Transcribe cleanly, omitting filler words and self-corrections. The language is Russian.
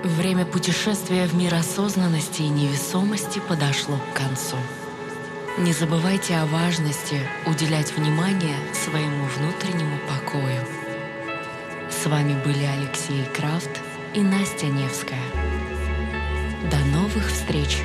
Время путешествия в мир осознанности и невесомости подошло к концу. Не забывайте о важности уделять внимание своему внутреннему покою. С вами были Алексей Крафт и Настя Невская. До новых встреч!